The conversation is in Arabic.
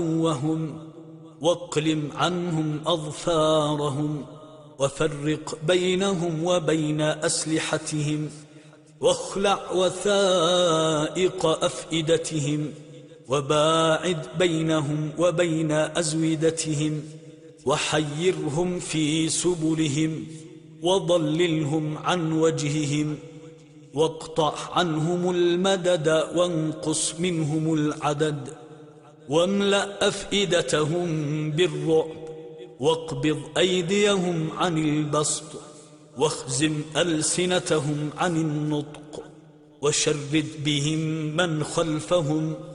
عدوهم واقلم عنهم أظفارهم وفرق بينهم وبين أسلحتهم واخلع وثائق أفئدتهم وباعد بينهم وبين أزودتهم وحيرهم في سبلهم وضللهم عن وجههم واقطع عنهم المدد وانقص منهم العدد واملأ أفئدتهم بالرعب واقبض أيديهم عن البسط واخزم ألسنتهم عن النطق وشرد بهم من خلفهم